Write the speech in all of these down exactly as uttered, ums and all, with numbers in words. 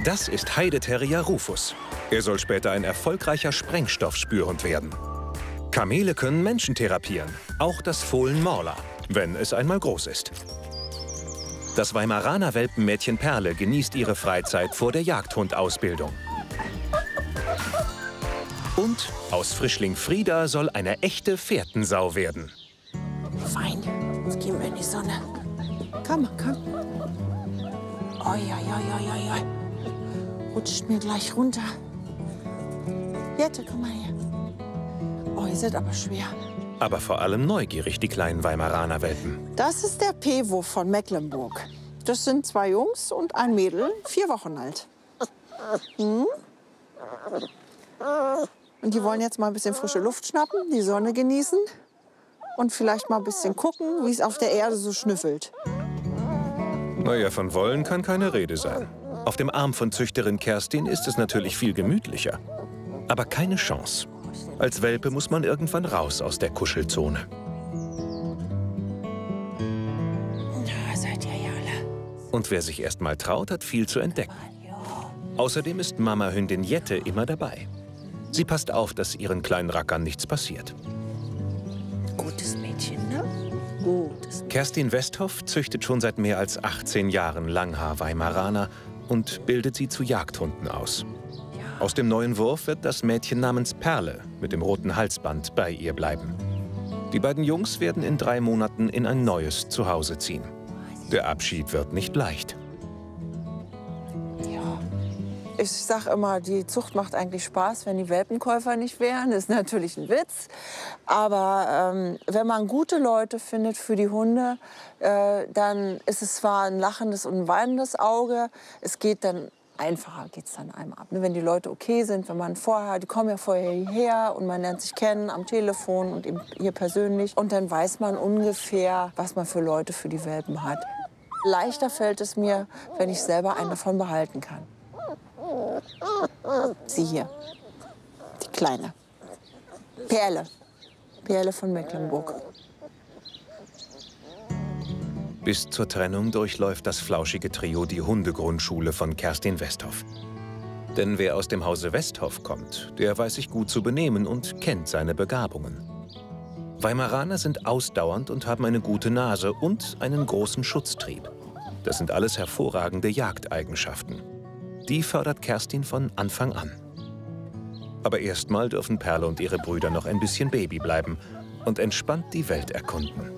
Das ist Heideterrier Rufus. Er soll später ein erfolgreicher Sprengstoffspürhund werden. Kamele können Menschen therapieren, auch das Fohlen Morla, wenn es einmal groß ist. Das Weimaraner Welpenmädchen Perle genießt ihre Freizeit vor der Jagdhundausbildung. Und aus Frischling Frieda soll eine echte Fährtensau werden. Fein, jetzt gehen wir in die Sonne. Komm, komm. Oi, oi, oi, oi, oi. Rutscht mir gleich runter. Jette, komm mal her. Oh, ihr seid aber schwer. Aber vor allem neugierig, die kleinen Weimaraner Welpen. Das ist der Pewo von Mecklenburg. Das sind zwei Jungs und ein Mädel, vier Wochen alt. Hm? Und die wollen jetzt mal ein bisschen frische Luft schnappen, die Sonne genießen und vielleicht mal ein bisschen gucken, wie es auf der Erde so schnüffelt. Naja, von wollen kann keine Rede sein. Auf dem Arm von Züchterin Kerstin ist es natürlich viel gemütlicher. Aber keine Chance. Als Welpe muss man irgendwann raus aus der Kuschelzone. Da seid ihr ja alle. Und wer sich erst mal traut, hat viel zu entdecken. Außerdem ist Mama-Hündin Jette immer dabei. Sie passt auf, dass ihren kleinen Rackern nichts passiert. Gutes Mädchen, ne? Gutes Mädchen. Kerstin Westhoff züchtet schon seit mehr als achtzehn Jahren Langhaar-Weimaraner und bildet sie zu Jagdhunden aus. Aus dem neuen Wurf wird das Mädchen namens Perle mit dem roten Halsband bei ihr bleiben. Die beiden Jungs werden in drei Monaten in ein neues Zuhause ziehen. Der Abschied wird nicht leicht. Ja. Ich sag immer, die Zucht macht eigentlich Spaß, wenn die Welpenkäufer nicht wären. Das ist natürlich ein Witz. Aber ähm, wenn man gute Leute findet für die Hunde, äh, dann ist es zwar ein lachendes und ein weinendes Auge. Es geht dann einfacher, geht es dann einem ab. Wenn die Leute okay sind, wenn man vorher, die kommen ja vorher hierher und man lernt sich kennen am Telefon und eben hier persönlich. Und dann weiß man ungefähr, was man für Leute für die Welpen hat. Leichter fällt es mir, wenn ich selber einen davon behalten kann. Sie hier, die Kleine. Perle. Perle von Mecklenburg. Bis zur Trennung durchläuft das flauschige Trio die Hundegrundschule von Kerstin Westhoff. Denn wer aus dem Hause Westhoff kommt, der weiß sich gut zu benehmen und kennt seine Begabungen. Weimaraner sind ausdauernd und haben eine gute Nase und einen großen Schutztrieb. Das sind alles hervorragende Jagdeigenschaften. Die fördert Kerstin von Anfang an. Aber erstmal dürfen Perle und ihre Brüder noch ein bisschen Baby bleiben und entspannt die Welt erkunden.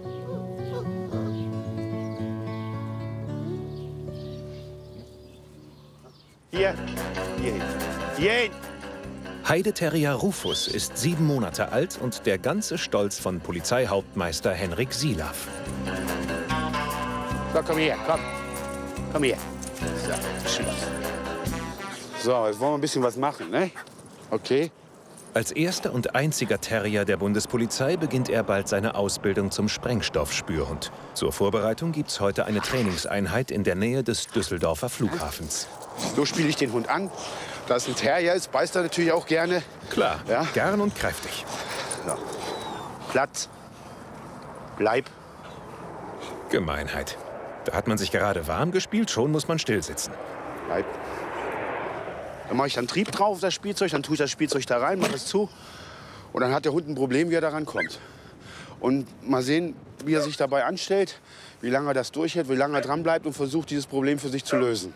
Hier, hierhin, hierhin. Heideterrier Rufus ist sieben Monate alt und der ganze Stolz von Polizeihauptmeister Henrik Silaff. So, komm her, komm. Komm her. So, tschüss. So, jetzt wollen wir ein bisschen was machen, ne? Okay. Als erster und einziger Terrier der Bundespolizei beginnt er bald seine Ausbildung zum Sprengstoffspürhund. Zur Vorbereitung gibt's heute eine Trainingseinheit in der Nähe des Düsseldorfer Flughafens. So spiele ich den Hund an. Da es ein Terrier ist, beißt er natürlich auch gerne. Klar, ja? Gern und kräftig. So. Platz. Bleib. Gemeinheit. Da hat man sich gerade warm gespielt, schon muss man still sitzen. Bleib. Dann mache ich dann Trieb drauf auf das Spielzeug, dann tue ich das Spielzeug da rein, mache es zu. Und dann hat der Hund ein Problem, wie er da rankommt. Und mal sehen, wie er sich dabei anstellt, wie lange er das durchhält, wie lange er dran bleibt und versucht, dieses Problem für sich zu lösen.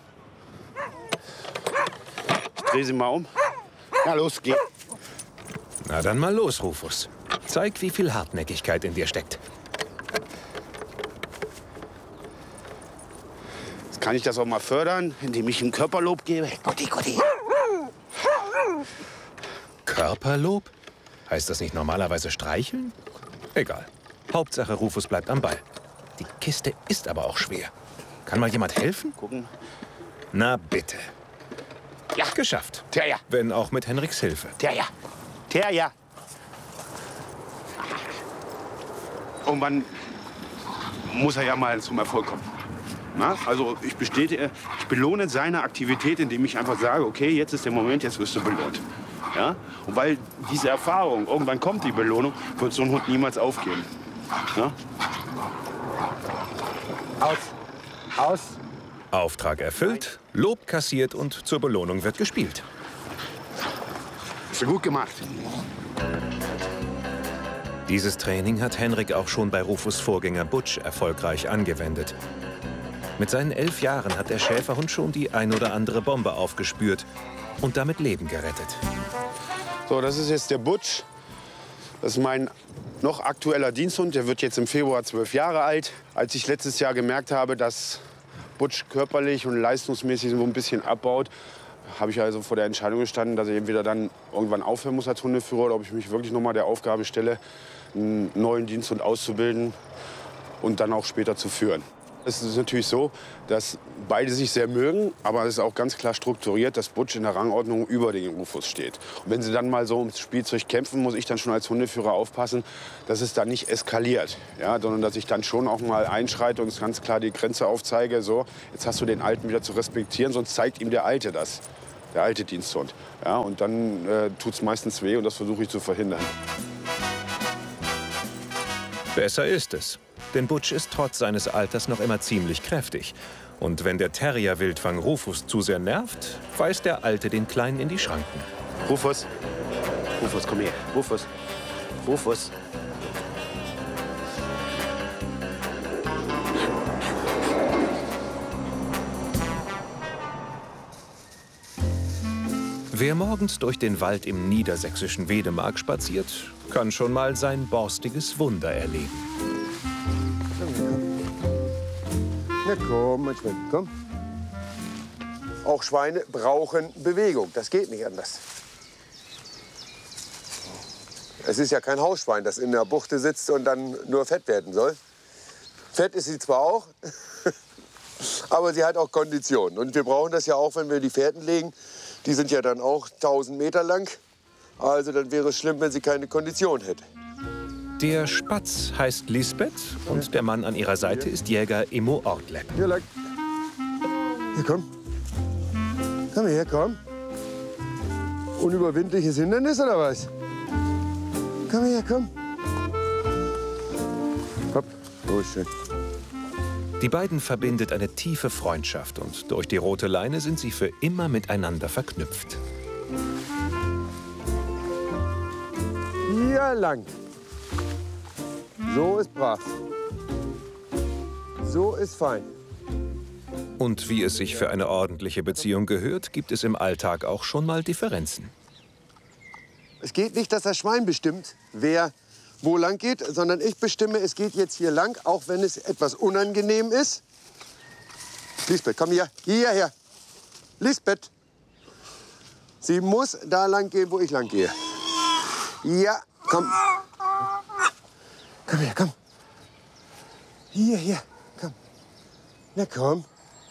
Ich drehe sie mal um. Na los, geh. Na dann mal los, Rufus. Zeig, wie viel Hartnäckigkeit in dir steckt. Jetzt kann ich das auch mal fördern, indem ich ihm Körperlob gebe. Gutti, Gutti. Körperlob? Heißt das nicht normalerweise streicheln? Egal. Hauptsache, Rufus bleibt am Ball. Die Kiste ist aber auch schwer. Kann mal jemand helfen? Gucken. Na bitte. Ja. Geschafft. Terrier. Wenn auch mit Henriks Hilfe. Terrier. Terrier. Irgendwann muss er ja mal zum Erfolg kommen. Na? Also ich bestätige, ich belohne seine Aktivität, indem ich einfach sage, okay, jetzt ist der Moment, jetzt wirst du belohnt. Ja? Und weil diese Erfahrung, irgendwann kommt die Belohnung, wird so ein Hund niemals aufgeben. Ja? Aus. Aus. Auftrag erfüllt, Lob kassiert und zur Belohnung wird gespielt. Hast du gut gemacht. Dieses Training hat Henrik auch schon bei Rufus' Vorgänger Butch erfolgreich angewendet. Mit seinen elf Jahren hat der Schäferhund schon die ein oder andere Bombe aufgespürt und damit Leben gerettet. So, das ist jetzt der Butch. Das ist mein noch aktueller Diensthund. Der wird jetzt im Februar zwölf Jahre alt. Als ich letztes Jahr gemerkt habe, dass Butch körperlich und leistungsmäßig so ein bisschen abbaut, habe ich also vor der Entscheidung gestanden, dass ich entweder dann irgendwann aufhören muss als Hundeführer oder ob ich mich wirklich noch mal der Aufgabe stelle, einen neuen Diensthund auszubilden und dann auch später zu führen. Es ist natürlich so, dass beide sich sehr mögen, aber es ist auch ganz klar strukturiert, dass Butch in der Rangordnung über den Rufus steht. Und wenn sie dann mal so ums Spielzeug kämpfen, muss ich dann schon als Hundeführer aufpassen, dass es dann nicht eskaliert, ja, sondern dass ich dann schon auch mal einschreite und ganz klar die Grenze aufzeige, so, jetzt hast du den Alten wieder zu respektieren, sonst zeigt ihm der Alte das, der alte Diensthund. Ja, und dann äh, tut es meistens weh und das versuche ich zu verhindern. Besser ist es. Denn Butch ist trotz seines Alters noch immer ziemlich kräftig. Und wenn der Terrier-Wildfang Rufus zu sehr nervt, weist der Alte den Kleinen in die Schranken. Rufus, Rufus, komm her. Rufus, Rufus. Wer morgens durch den Wald im niedersächsischen Wedemark spaziert, kann schon mal sein borstiges Wunder erleben. Na komm, mein Schwein, komm. Auch Schweine brauchen Bewegung. Das geht nicht anders. Es ist ja kein Hausschwein, das in der Buchte sitzt und dann nur fett werden soll. Fett ist sie zwar auch, aber sie hat auch Kondition. Und wir brauchen das ja auch, wenn wir die Fährten legen. Die sind ja dann auch tausend Meter lang. Also dann wäre es schlimm, wenn sie keine Kondition hätte. Der Spatz heißt Lisbeth und der Mann an ihrer Seite ist Jäger Immo Ortleb. Hier lang. Hier, komm. Komm her, komm. Unüberwindliches Hindernis oder was? Komm her, komm. Hopp, so ist schön. Die beiden verbindet eine tiefe Freundschaft und durch die rote Leine sind sie für immer miteinander verknüpft. Hier lang. So ist brav. So ist fein. Und wie es sich für eine ordentliche Beziehung gehört, gibt es im Alltag auch schon mal Differenzen. Es geht nicht, dass das Schwein bestimmt, wer wo lang geht, sondern ich bestimme, es geht jetzt hier lang, auch wenn es etwas unangenehm ist. Lisbeth, komm hier, hierher. Lisbeth, sie muss da lang gehen, wo ich lang gehe. Ja, komm. Komm her, komm. Hier, hier, komm. Na komm.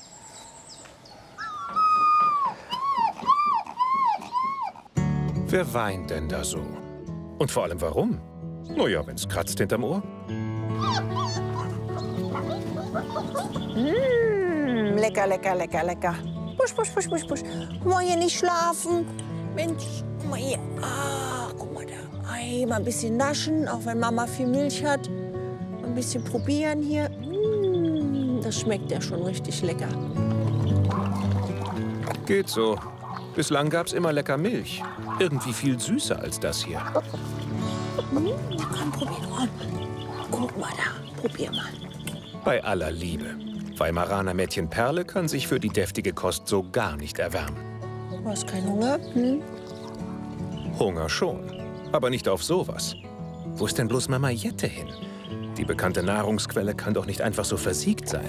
Wer weint denn da so? Und vor allem warum? Na ja, wenn's kratzt hinterm Ohr. Mmh, lecker, lecker, lecker, lecker. Pusch, pusch, pusch, pusch, pusch. Guck mal hier, nicht schlafen. Mensch, guck mal hier. Ah, guck mal da. Einmal ein bisschen naschen, auch wenn Mama viel Milch hat. Ein bisschen probieren hier. Mmh, das schmeckt ja schon richtig lecker. Geht so. Bislang gab's immer lecker Milch. Irgendwie viel süßer als das hier. Mmh, komm, probier mal. Guck mal da, probier mal. Bei aller Liebe. Weimaraner Mädchen Perle kann sich für die deftige Kost so gar nicht erwärmen. Du hast keinen Hunger? Hm? Hunger schon, aber nicht auf sowas. Wo ist denn bloß Mama Jette hin? Die bekannte Nahrungsquelle kann doch nicht einfach so versiegt sein.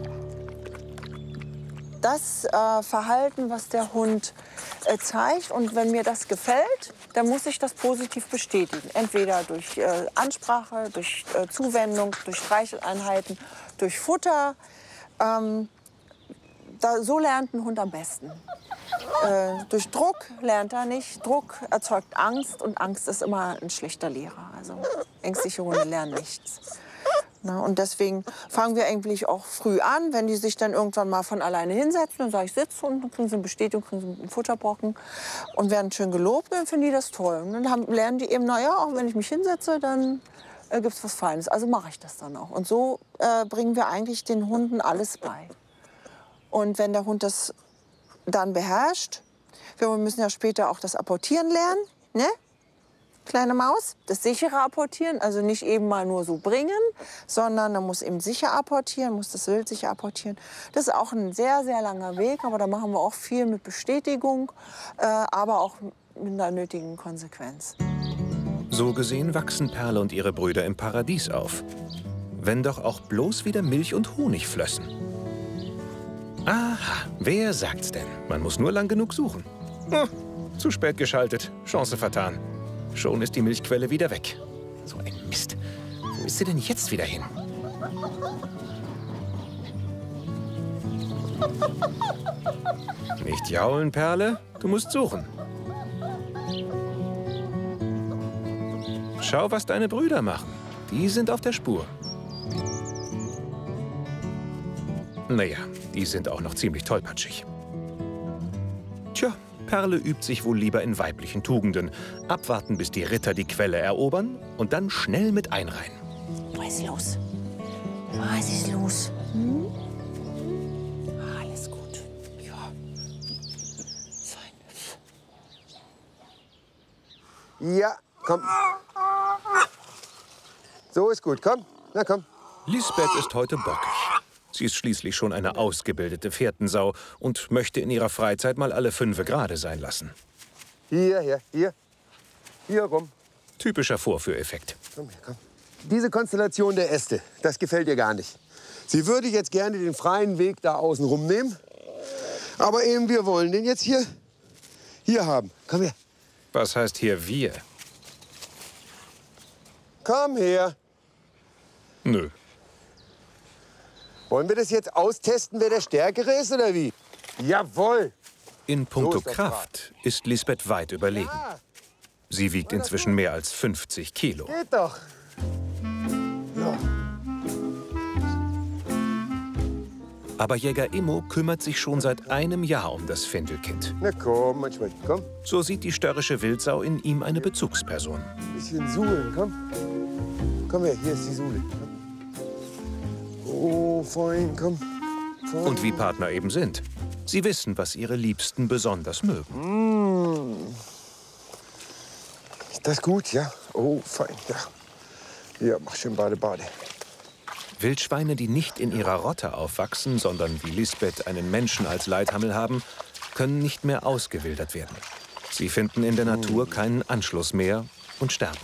Das äh, Verhalten, was der Hund äh, zeigt, und wenn mir das gefällt, dann muss ich das positiv bestätigen. Entweder durch äh, Ansprache, durch äh, Zuwendung, durch Streicheleinheiten, durch Futter. Ähm, da, so lernt ein Hund am besten. Äh, durch Druck lernt er nicht. Druck erzeugt Angst und Angst ist immer ein schlechter Lehrer. Also ängstliche Hunde lernen nichts. Na, und deswegen fangen wir eigentlich auch früh an. Wenn die sich dann irgendwann mal von alleine hinsetzen, dann sage ich, sitz, und dann kriegen sie eine Bestätigung, kriegen sie einen Futterbrocken und werden schön gelobt, dann finden die das toll. Und dann haben, lernen die eben, naja, auch wenn ich mich hinsetze, dann äh, gibt es was Feines. Also mache ich das dann auch. Und so äh, bringen wir eigentlich den Hunden alles bei. Und wenn der Hund das dann beherrscht, wir müssen ja später auch das Apportieren lernen, ne? Kleine Maus, das sichere Apportieren, also nicht eben mal nur so bringen, sondern man muss eben sicher apportieren, muss das Wild sicher apportieren. Das ist auch ein sehr, sehr langer Weg, aber da machen wir auch viel mit Bestätigung, äh, aber auch mit einer nötigen Konsequenz. So gesehen wachsen Perle und ihre Brüder im Paradies auf. Wenn doch auch bloß wieder Milch und Honig flössen. Aha, wer sagt's denn? Man muss nur lang genug suchen. Oh, zu spät geschaltet, Chance vertan. Schon ist die Milchquelle wieder weg. So ein Mist. Wo ist sie denn jetzt wieder hin? Nicht jaulen, Perle. Du musst suchen. Schau, was deine Brüder machen. Die sind auf der Spur. Naja, die sind auch noch ziemlich tollpatschig. Tja, Perle übt sich wohl lieber in weiblichen Tugenden. Abwarten, bis die Ritter die Quelle erobern und dann schnell mit einreihen. Was ist los? Was ist los? Hm? Alles gut. Ja. Fein. Ja, komm. So ist gut, komm. Na komm. Lisbeth ist heute bockig. Sie ist schließlich schon eine ausgebildete Fährtensau und möchte in ihrer Freizeit mal alle Fünfe gerade sein lassen. Hier, hier, hier. Hier rum. Typischer Vorführeffekt. Komm her, komm. Diese Konstellation der Äste, das gefällt ihr gar nicht. Sie würde jetzt gerne den freien Weg da außen rum nehmen. Aber eben, wir wollen den jetzt hier, hier haben. Komm her. Was heißt hier wir? Komm her. Nö. Wollen wir das jetzt austesten, wer der Stärkere ist, oder wie? Jawohl. In puncto So ist doch Kraft ist Lisbeth weit überlegen. Ja, Sie wiegt inzwischen mehr als fünfzig Kilo. geht doch. Ja. Aber Jäger Immo kümmert sich schon seit einem Jahr um das Findelkind. Na komm, manchmal, komm. So sieht die störrische Wildsau in ihm eine Bezugsperson. Bisschen suhlen, komm. Komm her, hier ist die Suhle. Komm. Oh, fein, komm. Fein. Und wie Partner eben sind. Sie wissen, was ihre Liebsten besonders mögen. Mmh. Ist das gut, ja? Oh, fein, ja. Ja, mach schön Bade, Bade. Wildschweine, die nicht in ihrer Rotte aufwachsen, sondern wie Lisbeth einen Menschen als Leithammel haben, können nicht mehr ausgewildert werden. Sie finden in der Natur keinen Anschluss mehr und sterben.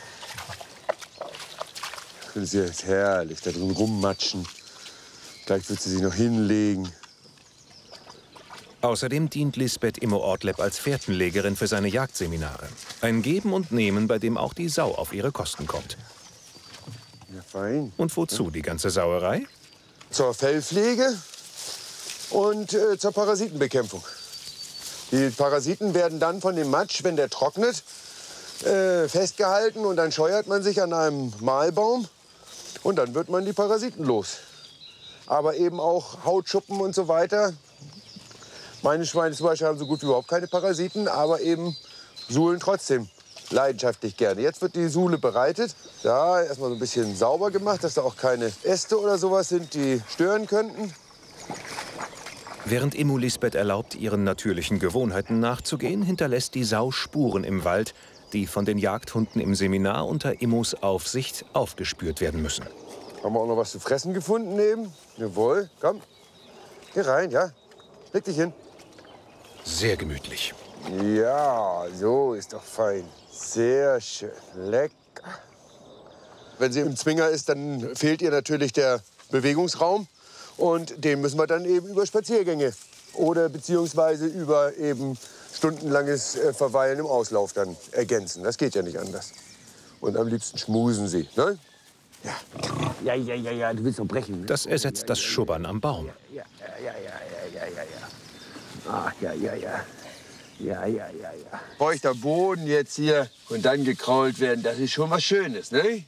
Das ist jetzt herrlich, da drin rummatschen. Gleich wird sie sich noch hinlegen. Außerdem dient Lisbeth Immo Ortlepp als Fährtenlegerin für seine Jagdseminare. Ein Geben und Nehmen, bei dem auch die Sau auf ihre Kosten kommt. Ja, fein. Und wozu die ganze Sauerei? Zur Fellpflege und äh, zur Parasitenbekämpfung. Die Parasiten werden dann von dem Matsch, wenn der trocknet, äh, festgehalten und dann scheuert man sich an einem Mahlbaum und dann wird man die Parasiten los. Aber eben auch Hautschuppen und so weiter. Meine Schweine zum Beispiel haben so gut wie überhaupt keine Parasiten, aber eben suhlen trotzdem leidenschaftlich gerne. Jetzt wird die Suhle bereitet. Da erstmal so ein bisschen sauber gemacht, dass da auch keine Äste oder sowas sind, die stören könnten. Während Immo Lisbeth erlaubt, ihren natürlichen Gewohnheiten nachzugehen, hinterlässt die Sau Spuren im Wald, die von den Jagdhunden im Seminar unter Immos Aufsicht aufgespürt werden müssen. Haben wir auch noch was zu fressen gefunden neben? Jawohl, komm. Geh rein, ja. Leg dich hin. Sehr gemütlich. Ja, so ist doch fein. Sehr schön. Lecker. Wenn sie im Zwinger ist, dann fehlt ihr natürlich der Bewegungsraum. Und den müssen wir dann eben über Spaziergänge oder beziehungsweise über eben stundenlanges Verweilen im Auslauf dann ergänzen. Das geht ja nicht anders. Und am liebsten schmusen sie, ne? Ja. Ja, ja, ja, ja, du willst doch brechen. Ne? Das ersetzt das Schubbern am Baum. Ja, ja, ja, ja, ja, ja, ja. Ach, ja, ja, ja. Ja, ja, ja, ja. Feuchter Boden jetzt hier und dann gekrault werden, das ist schon was Schönes, ne?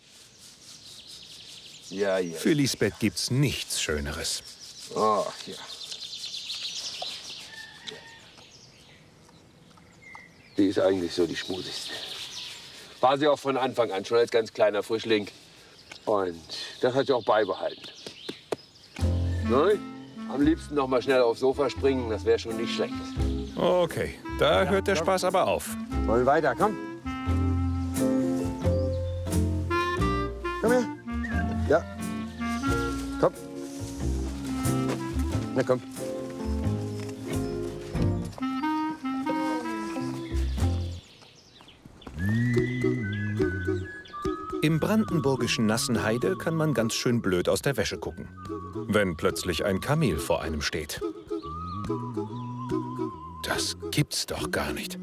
Ja, ja. Für Lisbeth gibt's nichts Schöneres. Ach, ja. Die ist eigentlich so die schmusigste. War sie auch von Anfang an, schon als ganz kleiner Frischling. Und das hat sie auch beibehalten. Ne? am liebsten noch mal schnell aufs Sofa springen, das wäre schon nicht schlecht. Okay, da hört der Spaß aber auf. Wollen wir weiter, komm. Komm her. Ja. Komm. Na komm. Im brandenburgischen Nassenheide kann man ganz schön blöd aus der Wäsche gucken, wenn plötzlich ein Kamel vor einem steht. Das gibt's doch gar nicht.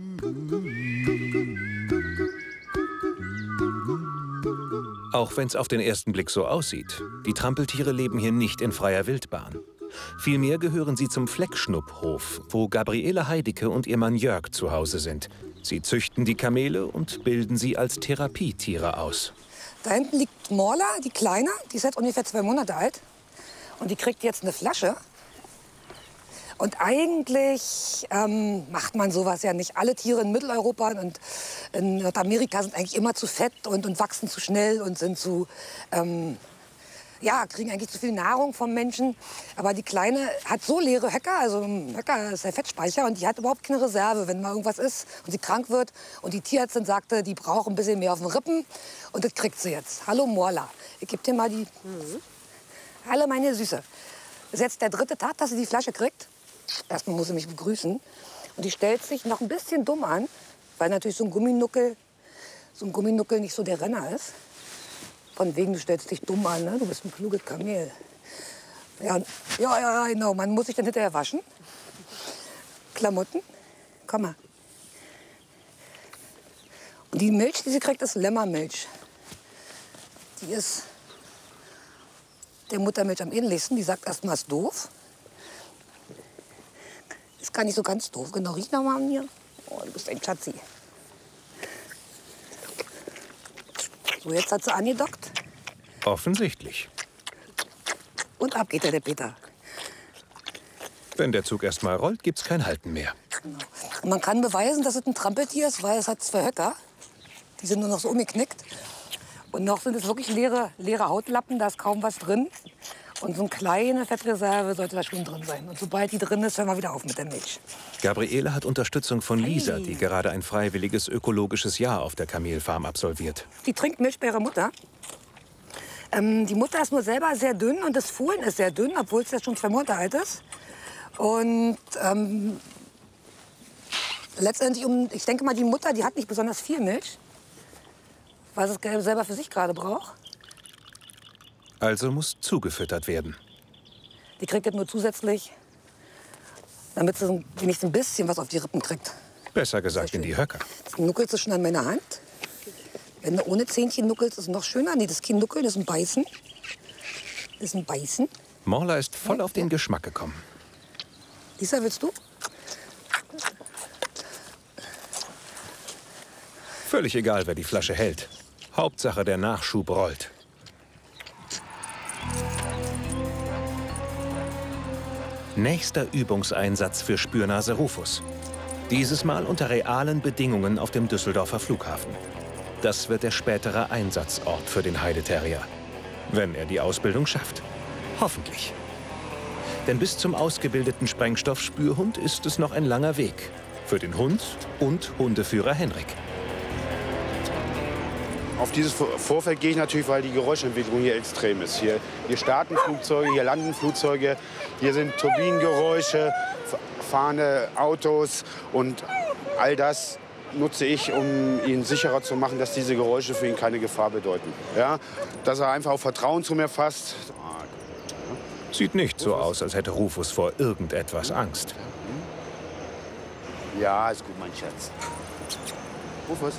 Auch wenn's auf den ersten Blick so aussieht, die Trampeltiere leben hier nicht in freier Wildbahn. Vielmehr gehören sie zum Fleckschnupphof, wo Gabriele Heidicke und ihr Mann Jörg zu Hause sind. Sie züchten die Kamele und bilden sie als Therapietiere aus. Da hinten liegt Morla, die Kleine, die ist jetzt ungefähr zwei Monate alt. Und die kriegt jetzt eine Flasche. Und eigentlich ähm, macht man sowas ja nicht. Alle Tiere in Mitteleuropa und in Nordamerika sind eigentlich immer zu fett und, und wachsen zu schnell und sind zu, ähm, ja, kriegen eigentlich zu viel Nahrung vom Menschen. Aber die Kleine hat so leere Höcker, also Höcker ist der Fettspeicher, und die hat überhaupt keine Reserve, wenn mal irgendwas ist und sie krank wird. Und die Tierärztin sagte, die braucht ein bisschen mehr auf den Rippen, und das kriegt sie jetzt. Hallo Morla, ich gebe dir mal die... Mhm. Hallo meine Süße. Das ist jetzt der dritte Tag, dass sie die Flasche kriegt. Erstmal muss sie mich begrüßen. Und die stellt sich noch ein bisschen dumm an, weil natürlich so ein Gumminuckel, so ein Gumminuckel nicht so der Renner ist. Von wegen, du stellst dich dumm an, ne? Du bist ein kluges Kamel. Ja, ja, ja, genau. Man muss sich dann hinterher waschen. Klamotten. Komm mal. Und die Milch, die sie kriegt, ist Lämmermilch. Die ist der Muttermilch am ähnlichsten. Die sagt erst mal, ist doof. Ist gar nicht so ganz doof. Genau, riech noch mal an mir. Oh, du bist ein Schatzi. So, jetzt hat sie angedockt. Offensichtlich. Und ab geht der, der Peter. Wenn der Zug erst mal rollt, gibt's kein Halten mehr. Genau. Und man kann beweisen, dass es ein Trampeltier ist, weil es hat zwei Höcker. Die sind nur noch so umgeknickt. Und noch sind es wirklich leere, leere Hautlappen, da ist kaum was drin. Und so eine kleine Fettreserve sollte da schon drin sein. Und sobald die drin ist, hören wir wieder auf mit der Milch. Gabriele hat Unterstützung von Lisa, die gerade ein freiwilliges ökologisches Jahr auf der Kamelfarm absolviert. Die trinkt Milch bei ihrer Mutter. Ähm, die Mutter ist nur selber sehr dünn und das Fohlen ist sehr dünn, obwohl es jetzt schon zwei Monate alt ist. Und ähm, letztendlich, um, ich denke mal, die Mutter, die hat nicht besonders viel Milch, weil sie es selber für sich gerade braucht. Also muss zugefüttert werden. Die kriegt jetzt nur zusätzlich, damit sie wenigstens ein bisschen was auf die Rippen kriegt. Besser gesagt in die Höcker. Das nuckelt sie schon an meiner Hand. Wenn du ohne Zähnchen nuckelst, ist es noch schöner. Nee, das ist kein Nuckeln, das ist ein Beißen. Das ist ein Beißen. Morla ist voll auf den Geschmack gekommen. Lisa, willst du? Völlig egal, wer die Flasche hält. Hauptsache, der Nachschub rollt. Nächster Übungseinsatz für Spürnase Rufus. Dieses Mal unter realen Bedingungen auf dem Düsseldorfer Flughafen. Das wird der spätere Einsatzort für den Heideterrier. Wenn er die Ausbildung schafft. Hoffentlich. Denn bis zum ausgebildeten Sprengstoffspürhund ist es noch ein langer Weg. Für den Hund und Hundeführer Henrik. Auf dieses Vorfeld gehe ich natürlich, weil die Geräuschentwicklung hier extrem ist. Hier, hier starten Flugzeuge, hier landen Flugzeuge, hier sind Turbinengeräusche, fahrende Autos und all das nutze ich, um ihn sicherer zu machen, dass diese Geräusche für ihn keine Gefahr bedeuten. Ja? Dass er einfach auf Vertrauen zu mir fasst. Sieht nicht so aus, als hätte Rufus vor irgendetwas Angst. Ja, ist gut, mein Schatz. Rufus.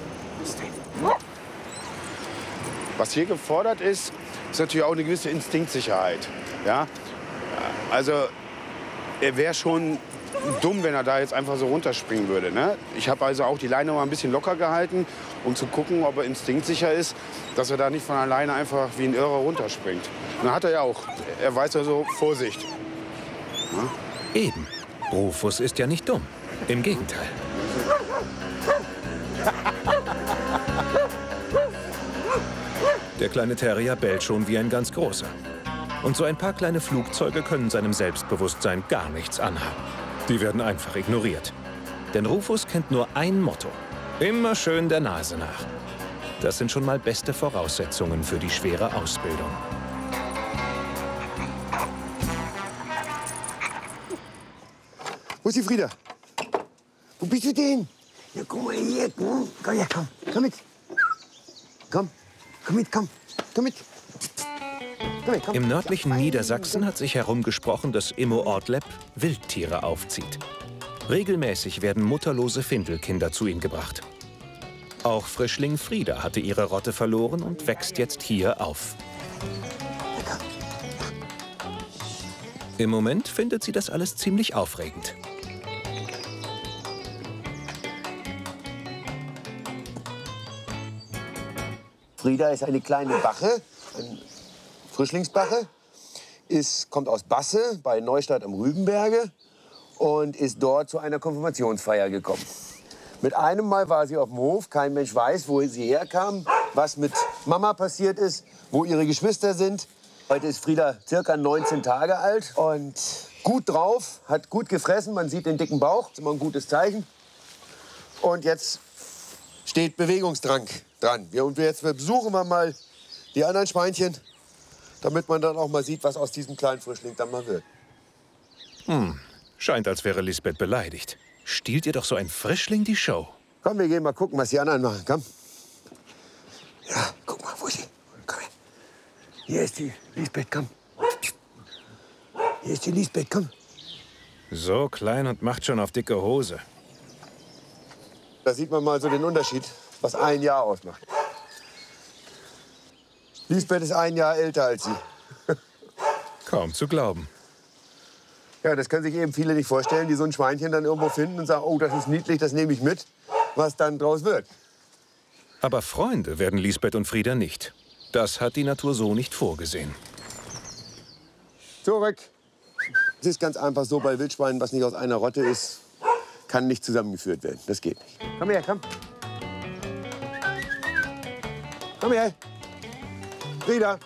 Was hier gefordert ist, ist natürlich auch eine gewisse Instinktsicherheit. Ja? Also, er wäre schon dumm, wenn er da jetzt einfach so runterspringen würde. Ne? Ich habe also auch die Leine mal ein bisschen locker gehalten, um zu gucken, ob er instinktsicher ist, dass er da nicht von alleine einfach wie ein Irrer runterspringt. Und dann hat er ja auch. Er weiß also, Vorsicht. Ja? Eben. Rufus ist ja nicht dumm. Im Gegenteil. Der kleine Terrier bellt schon wie ein ganz großer. Und so ein paar kleine Flugzeuge können seinem Selbstbewusstsein gar nichts anhaben. Die werden einfach ignoriert. Denn Rufus kennt nur ein Motto. Immer schön der Nase nach. Das sind schon mal beste Voraussetzungen für die schwere Ausbildung. Wo ist die Frieda? Wo bist du denn? Ja, komm mal hier. Komm, komm her, komm. Komm mit. Komm, komm mit, komm. Komm mit. Komm mit, komm. Im nördlichen Niedersachsen hat sich herumgesprochen, dass Immo Ortleb Wildtiere aufzieht. Regelmäßig werden mutterlose Findelkinder zu ihm gebracht. Auch Frischling Frieda hatte ihre Rotte verloren und wächst jetzt hier auf. Im Moment findet sie das alles ziemlich aufregend. Frieda ist eine kleine Bache, eine Frischlingsbache, ist, kommt aus Basse bei Neustadt am Rübenberge und ist dort zu einer Konfirmationsfeier gekommen. Mit einem Mal war sie auf dem Hof, kein Mensch weiß, wo sie herkam, was mit Mama passiert ist, wo ihre Geschwister sind. Heute ist Frieda circa neunzehn Tage alt und gut drauf, hat gut gefressen, man sieht den dicken Bauch, das ist immer ein gutes Zeichen. Und jetzt steht Bewegungsdrang dran. Wir, und jetzt besuchen wir mal die anderen Schweinchen, damit man dann auch mal sieht, was aus diesem kleinen Frischling dann mal wird. Hm, scheint, als wäre Lisbeth beleidigt. Stiehlt ihr doch so ein Frischling die Show? Komm, wir gehen mal gucken, was die anderen machen. Komm. Ja, guck mal, wo ist sie? Komm her. Hier ist die Lisbeth, komm. Hier ist die Lisbeth, komm. So klein und macht schon auf dicke Hose. Da sieht man mal so den Unterschied, was ein Jahr ausmacht. Lisbeth ist ein Jahr älter als sie. Kaum zu glauben. Ja, das können sich eben viele nicht vorstellen, die so ein Schweinchen dann irgendwo finden und sagen, oh, das ist niedlich, das nehme ich mit, was dann draus wird. Aber Freunde werden Lisbeth und Frieda nicht. Das hat die Natur so nicht vorgesehen. Zurück. Es ist ganz einfach so, bei Wildschweinen, was nicht aus einer Rotte ist, kann nicht zusammengeführt werden. Das geht nicht. Komm her, komm. Komm her. Frieda.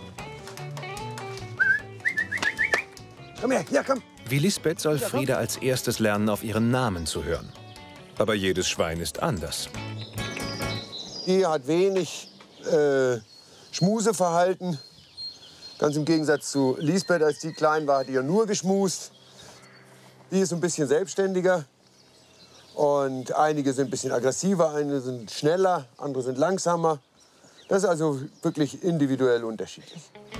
Komm her, ja, komm. Wie Lisbeth soll Frieda als erstes lernen, auf ihren Namen zu hören. Aber jedes Schwein ist anders. Die hat wenig äh, Schmuseverhalten. Ganz im Gegensatz zu Lisbeth, als die klein war, hat die ja nur geschmust. Die ist ein bisschen selbstständiger. Und einige sind ein bisschen aggressiver, einige sind schneller, andere sind langsamer. Das ist also wirklich individuell unterschiedlich.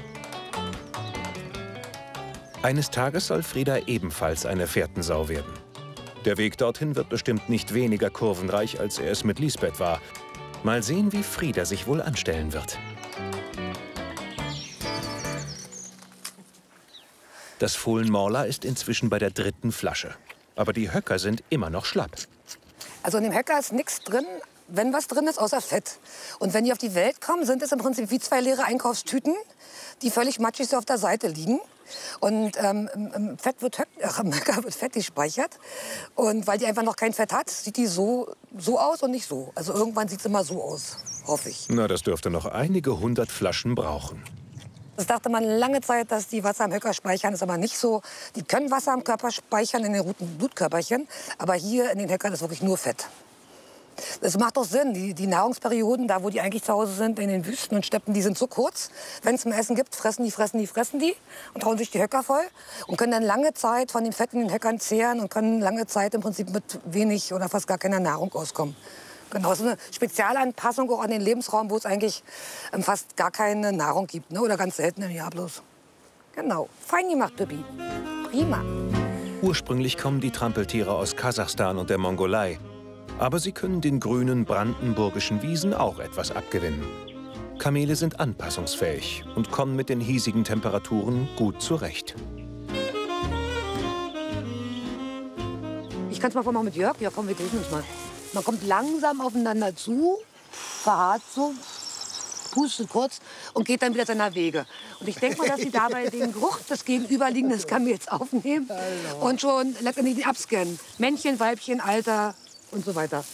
Eines Tages soll Frieda ebenfalls eine Fährtensau werden. Der Weg dorthin wird bestimmt nicht weniger kurvenreich, als er es mit Lisbeth war. Mal sehen, wie Frieda sich wohl anstellen wird. Das Fohlen Morla ist inzwischen bei der dritten Flasche. Aber die Höcker sind immer noch schlapp. Also in dem Höcker ist nichts drin, wenn was drin ist, außer Fett. Und wenn die auf die Welt kommen, sind es im Prinzip wie zwei leere Einkaufstüten, die völlig matschig so auf der Seite liegen. Und ähm, im Fett wird, ach, im Höcker wird Fett gespeichert. Und weil die einfach noch kein Fett hat, sieht die so, so aus und nicht so. Also irgendwann sieht es immer so aus, hoffe ich. Na, das dürfte noch einige hundert Flaschen brauchen. Das dachte man lange Zeit, dass die Wasser im Höcker speichern, ist aber nicht so. Die können Wasser im Körper speichern, in den roten Blutkörperchen. Aber hier in den Höckern ist wirklich nur Fett. Das macht doch Sinn. Die, die Nahrungsperioden, da wo die eigentlich zu Hause sind, in den Wüsten und Steppen, die sind so kurz. Wenn es ein Essen gibt, fressen die, fressen die, fressen die und hauen sich die Höcker voll. Und können dann lange Zeit von dem Fett in den Höckern zehren und können lange Zeit im Prinzip mit wenig oder fast gar keiner Nahrung auskommen. Genau, so eine Spezialanpassung auch an den Lebensraum, wo es eigentlich ähm, fast gar keine Nahrung gibt, ne? Oder ganz selten im Jahr bloß. Genau, fein gemacht, Pippi. Prima. Ursprünglich kommen die Trampeltiere aus Kasachstan und der Mongolei. Aber sie können den grünen brandenburgischen Wiesen auch etwas abgewinnen. Kamele sind anpassungsfähig und kommen mit den hiesigen Temperaturen gut zurecht. Ich kann es mal vormachen mit Jörg. Ja, komm, wir grüßen uns mal. Man kommt langsam aufeinander zu, verharrt so, pustet kurz und geht dann wieder seiner Wege. Und ich denke mal, dass Sie dabei den Geruch des gegenüberliegenden Kamels aufnehmen und schon letztendlich abscannen. Männchen, Weibchen, Alter und so weiter.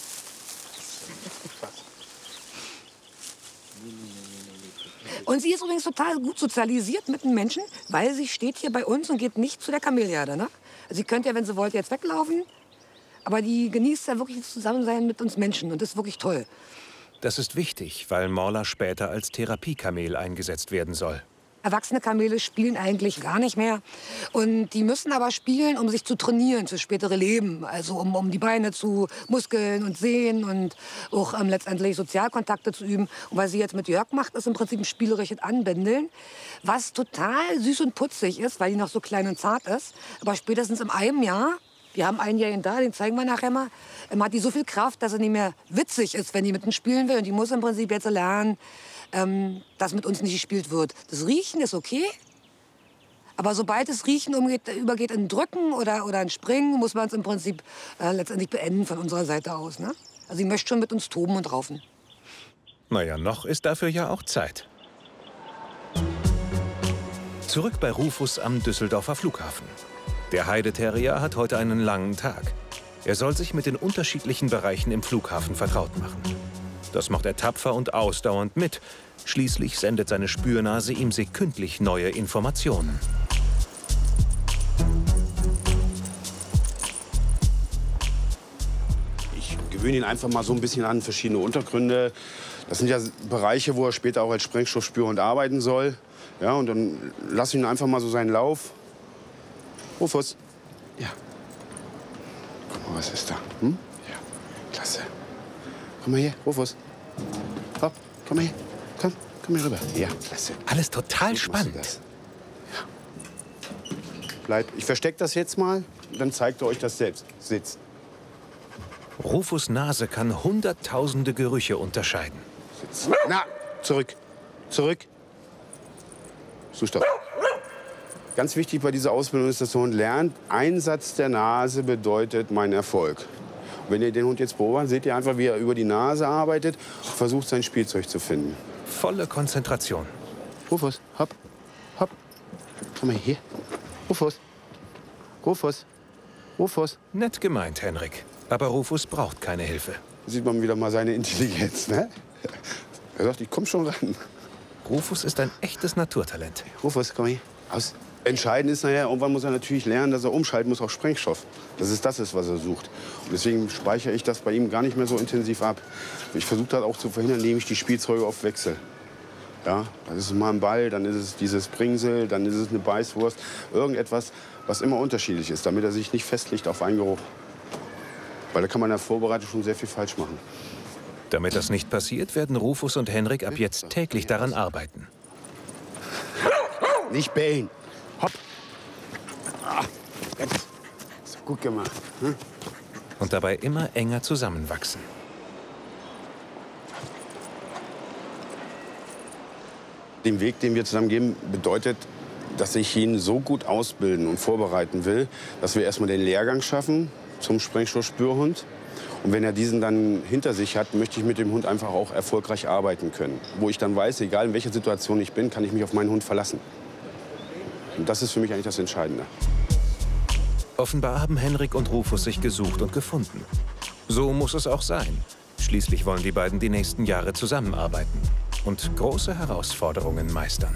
Und sie ist übrigens total gut sozialisiert mit den Menschen, weil sie steht hier bei uns und geht nicht zu der Kamelherde. Ne? Sie könnte ja, wenn sie wollte, jetzt weglaufen. Aber die genießt ja wirklich das Zusammensein mit uns Menschen. Und das ist wirklich toll. Das ist wichtig, weil Morla später als Therapiekamel eingesetzt werden soll. Erwachsene Kamele spielen eigentlich gar nicht mehr. Und die müssen aber spielen, um sich zu trainieren fürs spätere Leben. Also um, um die Beine zu muskeln und sehen und auch ähm, letztendlich Sozialkontakte zu üben. Und was sie jetzt mit Jörg macht, ist im Prinzip ein spielerisches Anbändeln. Was total süß und putzig ist, weil die noch so klein und zart ist. Aber spätestens in einem Jahr, wir haben einen Jährigen da, den zeigen wir nachher mal, ähm, hat die so viel Kraft, dass sie nicht mehr witzig ist, wenn die mit uns spielen will. Und die muss im Prinzip jetzt lernen, Ähm, dass mit uns nicht gespielt wird. Das Riechen ist okay, aber sobald das Riechen umgeht, übergeht in Drücken oder, oder in Springen, muss man es im Prinzip äh, letztendlich beenden von unserer Seite aus. Ne? Also sie möchte schon mit uns toben und raufen. Naja, noch ist dafür ja auch Zeit. Zurück bei Rufus am Düsseldorfer Flughafen. Der Heideterrier hat heute einen langen Tag. Er soll sich mit den unterschiedlichen Bereichen im Flughafen vertraut machen. Das macht er tapfer und ausdauernd mit. Schließlich sendet seine Spürnase ihm sekündlich neue Informationen. Ich gewöhne ihn einfach mal so ein bisschen an verschiedene Untergründe. Das sind ja Bereiche, wo er später auch als Sprengstoffspürhund arbeiten soll. Ja, und dann lass ihn einfach mal so seinen Lauf. Rufus. Ja. Guck mal, was ist da? Hm? Ja, klasse. Komm mal her, Rufus. Hopp, komm mal her. Komm, komm hier rüber. Ja, klasse. Alles total Gut, spannend. Ja. Bleibt. Ich verstecke das jetzt mal, dann zeigt er euch das selbst. Sitzt. Rufus' Nase kann hunderttausende Gerüche unterscheiden. Sitzt. Na, zurück. Zurück. So, stopp. Ganz wichtig bei dieser Ausbildung ist, dass der Hund lernt, Einsatz der Nase bedeutet mein Erfolg. Wenn ihr den Hund jetzt beobachtet, seht ihr einfach, wie er über die Nase arbeitet und versucht, sein Spielzeug zu finden. Volle Konzentration. Rufus, hopp, hopp. Komm mal hier. Rufus. Rufus. Rufus. Nett gemeint, Henrik. Aber Rufus braucht keine Hilfe. Da sieht man wieder mal seine Intelligenz, ne? Er sagt, ich komm schon ran. Rufus ist ein echtes Naturtalent. Rufus, komm hier. Aus. Entscheidend ist nachher, irgendwann muss er natürlich lernen, dass er umschalten muss auf Sprengstoff. Das ist das, ist, was er sucht. Und deswegen speichere ich das bei ihm gar nicht mehr so intensiv ab. Ich versuche das auch zu verhindern, indem ich die Spielzeuge oft wechsle. Ja, dann ist es mal ein Ball, dann ist es dieses Bringsel, dann ist es eine Beißwurst. Irgendetwas, was immer unterschiedlich ist, damit er sich nicht festlegt auf einen Geruch. Weil da kann man in der Vorbereitung schon sehr viel falsch machen. Damit das nicht passiert, werden Rufus und Henrik ab jetzt täglich daran arbeiten. Nicht bellen. Hopp. Ah, jetzt. Ist gut gemacht. Hm? Und dabei immer enger zusammenwachsen. Den Weg, den wir zusammen gehen, bedeutet, dass ich ihn so gut ausbilden und vorbereiten will, dass wir erstmal den Lehrgang schaffen zum Sprengstoffspürhund. Und wenn er diesen dann hinter sich hat, möchte ich mit dem Hund einfach auch erfolgreich arbeiten können. Wo ich dann weiß, egal in welcher Situation ich bin, kann ich mich auf meinen Hund verlassen. Und das ist für mich eigentlich das Entscheidende. Offenbar haben Henrik und Rufus sich gesucht und gefunden. So muss es auch sein. Schließlich wollen die beiden die nächsten Jahre zusammenarbeiten und große Herausforderungen meistern.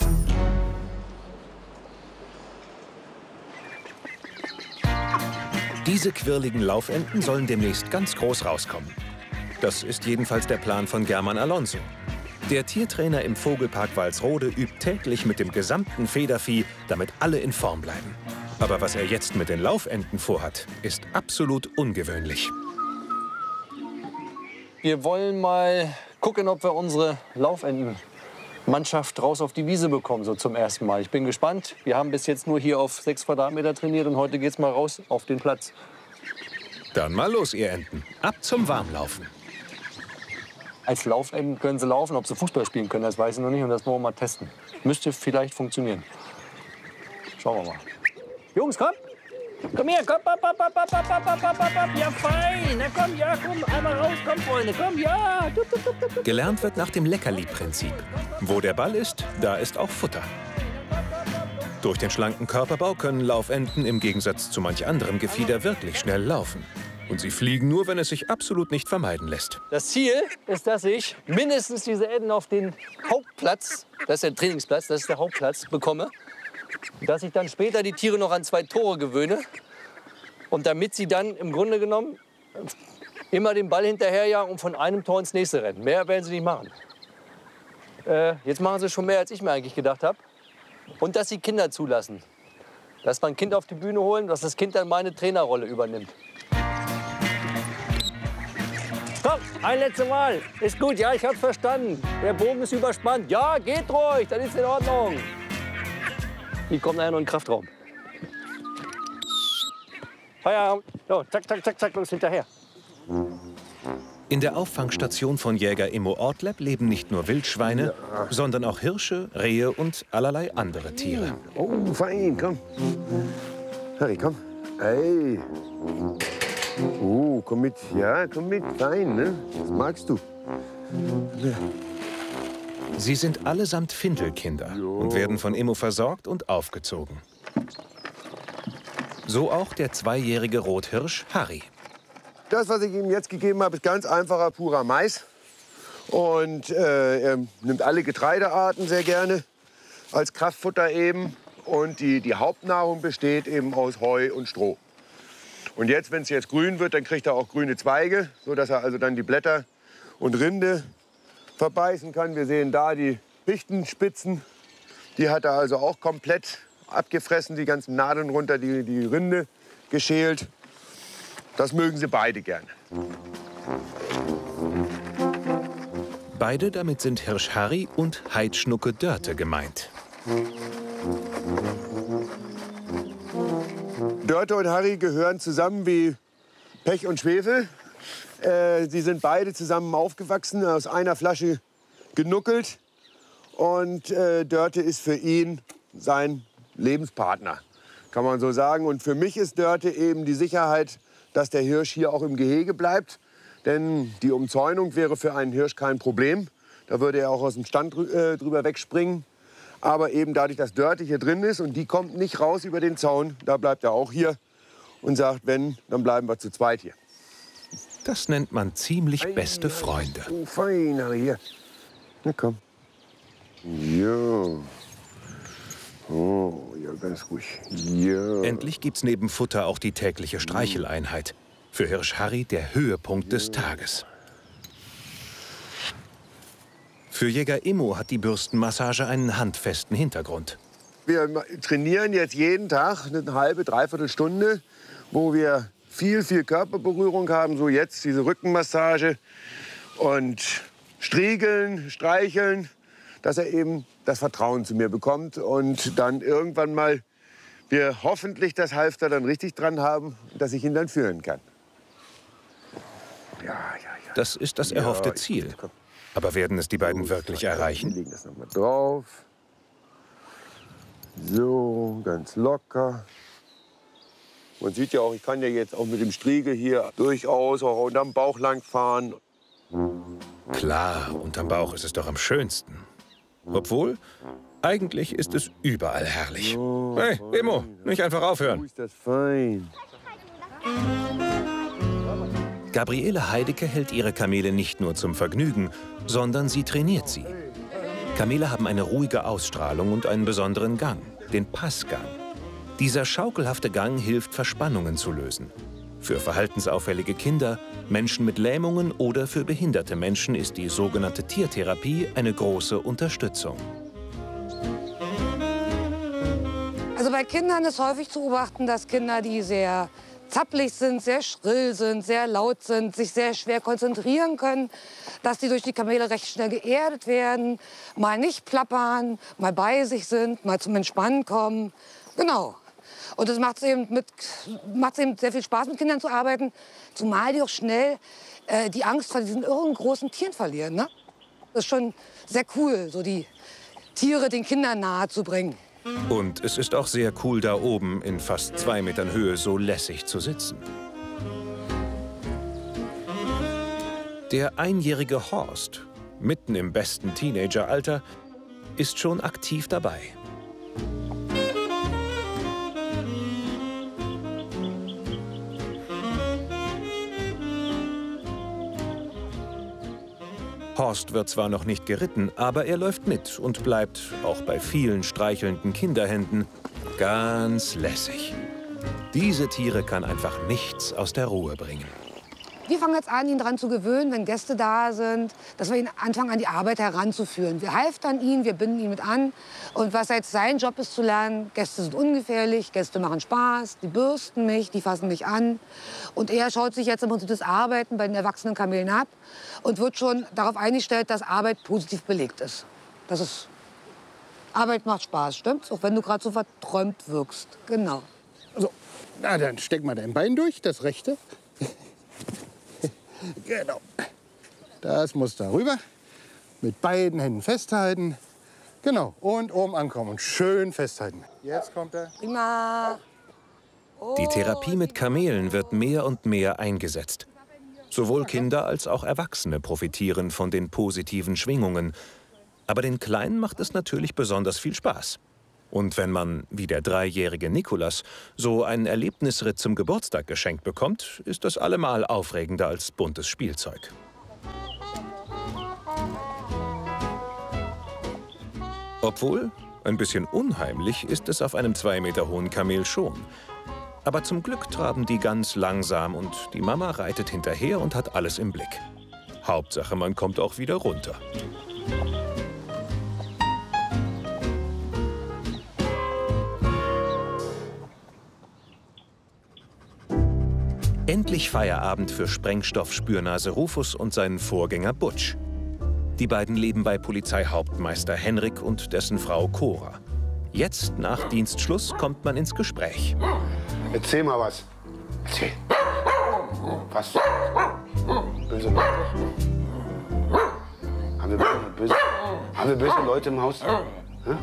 Diese quirligen Laufenten sollen demnächst ganz groß rauskommen. Das ist jedenfalls der Plan von German Alonso. Der Tiertrainer im Vogelpark Walsrode übt täglich mit dem gesamten Federvieh, damit alle in Form bleiben. Aber was er jetzt mit den Laufenten vorhat, ist absolut ungewöhnlich. Wir wollen mal gucken, ob wir unsere Laufentenmannschaft raus auf die Wiese bekommen, so zum ersten Mal. Ich bin gespannt. Wir haben bis jetzt nur hier auf sechs Quadratmeter trainiert und heute geht's mal raus auf den Platz. Dann mal los, ihr Enten. Ab zum Warmlaufen. Als Laufenten können sie laufen. Ob sie Fußball spielen können, das weiß ich noch nicht. Und das wollen wir mal testen. Müsste vielleicht funktionieren. Schauen wir mal. Jungs, komm! Komm her, komm, hopp, hopp, hopp, hopp, hopp, hopp, hopp, hopp. Ja, fein. Na komm, ja, komm, einmal raus, komm, Freunde, komm, ja. Tup, tup, tup, tup. Gelernt wird nach dem Leckerli-Prinzip. Wo der Ball ist, da ist auch Futter. Durch den schlanken Körperbau können Laufenten im Gegensatz zu manch anderem Gefieder wirklich schnell laufen. Und sie fliegen nur, wenn es sich absolut nicht vermeiden lässt. Das Ziel ist, dass ich mindestens diese Enten auf den Hauptplatz, das ist der Trainingsplatz, das ist der Hauptplatz, bekomme. Dass ich dann später die Tiere noch an zwei Tore gewöhne. Und damit sie dann im Grunde genommen immer den Ball hinterherjagen und von einem Tor ins nächste rennen. Mehr werden sie nicht machen. Äh, jetzt machen sie schon mehr, als ich mir eigentlich gedacht habe. Und dass sie Kinder zulassen. Dass man ein Kind auf die Bühne holen, dass das Kind dann meine Trainerrolle übernimmt. Komm, ein letztes Mal. Ist gut, ja, ich hab's verstanden. Der Bogen ist überspannt. Ja, geht ruhig, dann ist in Ordnung. Die kommen nachher noch in den Kraftraum. Feierabend. So, zack, zack, zack, zack, los hinterher. In der Auffangstation von Jäger Immo Ortleb leben nicht nur Wildschweine, ja. sondern auch Hirsche, Rehe und allerlei andere Tiere. Oh, fein, komm. Harry, komm. Ey. Oh, komm mit. Ja, komm mit. Fein, ne? Das magst du. Ja. Sie sind allesamt Findelkinder und werden von Immo versorgt und aufgezogen. So auch der zweijährige Rothirsch Harry. Das, was ich ihm jetzt gegeben habe, ist ganz einfacher, purer Mais. Und äh, er nimmt alle Getreidearten sehr gerne als Kraftfutter eben. Und die, die Hauptnahrung besteht eben aus Heu und Stroh. Und jetzt, wenn es jetzt grün wird, dann kriegt er auch grüne Zweige, sodass er also dann die Blätter und Rinde verbeißen kann. Wir sehen da die Fichtenspitzen. Die hat er also auch komplett abgefressen, die ganzen Nadeln runter, die, die Rinde geschält. Das mögen sie beide gerne. Beide damit sind Hirsch Harry und Heidschnucke Dörte gemeint. Dörte und Harry gehören zusammen wie Pech und Schwefel. Äh, sie sind beide zusammen aufgewachsen, aus einer Flasche genuckelt. Und äh, Dörte ist für ihn sein Lebenspartner, kann man so sagen. Und für mich ist Dörte eben die Sicherheit, dass der Hirsch hier auch im Gehege bleibt. Denn die Umzäunung wäre für einen Hirsch kein Problem. Da würde er auch aus dem Stand äh, drüber wegspringen. Aber eben dadurch, dass Dörte hier drin ist und die kommt nicht raus über den Zaun, da bleibt er auch hier und sagt, wenn, dann bleiben wir zu zweit hier. Das nennt man ziemlich beste Freunde. Oh, fein, Harry, hier. Na komm. Ja. Oh, ja, ganz ruhig. Ja. Endlich gibt's neben Futter auch die tägliche Streicheleinheit. Für Hirsch Harry der Höhepunkt des Tages. Für Jäger Immo hat die Bürstenmassage einen handfesten Hintergrund. Wir trainieren jetzt jeden Tag eine halbe, dreiviertel Stunde, wo wir viel, viel Körperberührung haben. So jetzt diese Rückenmassage und striegeln, streicheln, dass er eben das Vertrauen zu mir bekommt und dann irgendwann mal wir hoffentlich das Halfter dann richtig dran haben, dass ich ihn dann führen kann. Ja, ja, ja. Das ist das erhoffte ja, Ziel. Aber werden es die beiden wirklich erreichen? Wir legen das noch mal drauf. So, ganz locker. Man sieht ja auch, ich kann ja jetzt auch mit dem Striegel hier durchaus auch unterm Bauch lang fahren. Klar, unterm Bauch ist es doch am schönsten. Obwohl, eigentlich ist es überall herrlich. Oh, hey, Immo, nicht einfach aufhören. Oh, ist das fein. Gabriele Heidecke hält ihre Kamele nicht nur zum Vergnügen, sondern sie trainiert sie. Kamele haben eine ruhige Ausstrahlung und einen besonderen Gang, den Passgang. Dieser schaukelhafte Gang hilft, Verspannungen zu lösen. Für verhaltensauffällige Kinder, Menschen mit Lähmungen oder für behinderte Menschen ist die sogenannte Tiertherapie eine große Unterstützung. Also bei Kindern ist häufig zu beobachten, dass Kinder, die sehr zappelig sind, sehr schrill sind, sehr laut sind, sich sehr schwer konzentrieren können, dass die durch die Kamele recht schnell geerdet werden, mal nicht plappern, mal bei sich sind, mal zum Entspannen kommen. Genau. Und es macht eben, mit, macht eben sehr viel Spaß, mit Kindern zu arbeiten, zumal die auch schnell äh, die Angst vor diesen irren großen Tieren verlieren. Ne? Das ist schon sehr cool, so die Tiere den Kindern nahe zu bringen. Und es ist auch sehr cool, da oben in fast zwei Metern Höhe so lässig zu sitzen. Der einjährige Horst, mitten im besten Teenageralter, ist schon aktiv dabei. Horst wird zwar noch nicht geritten, aber er läuft mit und bleibt, auch bei vielen streichelnden Kinderhänden, ganz lässig. Diese Tiere kann einfach nichts aus der Ruhe bringen. Wir fangen jetzt an, ihn daran zu gewöhnen, wenn Gäste da sind, dass wir ihn anfangen, an die Arbeit heranzuführen. Wir halftern ihn, wir binden ihn mit an. Und was jetzt sein Job ist, zu lernen, Gäste sind ungefährlich, Gäste machen Spaß, die bürsten mich, die fassen mich an. Und er schaut sich jetzt im Prinzip das Arbeiten bei den erwachsenen Kamelen ab und wird schon darauf eingestellt, dass Arbeit positiv belegt ist. Das ist Arbeit macht Spaß, stimmt's? Auch wenn du gerade so verträumt wirkst. Genau. So, na dann steck mal dein Bein durch, das rechte. Genau. Das muss da rüber. Mit beiden Händen festhalten. Genau. Und oben ankommen und schön festhalten. Jetzt kommt er. Prima. Die Therapie mit Kamelen wird mehr und mehr eingesetzt. Sowohl Kinder als auch Erwachsene profitieren von den positiven Schwingungen. Aber den Kleinen macht es natürlich besonders viel Spaß. Und wenn man, wie der dreijährige Nikolas, so einen Erlebnisritt zum Geburtstag geschenkt bekommt, ist das allemal aufregender als buntes Spielzeug. Obwohl, ein bisschen unheimlich ist es auf einem zwei Meter hohen Kamel schon. Aber zum Glück traben die ganz langsam und die Mama reitet hinterher und hat alles im Blick. Hauptsache, man kommt auch wieder runter. Endlich Feierabend für Sprengstoff-Spürnase Rufus und seinen Vorgänger Butch. Die beiden leben bei Polizeihauptmeister Henrik und dessen Frau Cora. Jetzt, nach Dienstschluss, kommt man ins Gespräch. Erzähl mal was. Erzähl. Was? Böse Leute. Haben wir böse, haben wir böse Leute im Haus? Hä?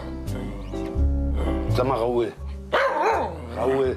Sag mal, Raoul. Raoul.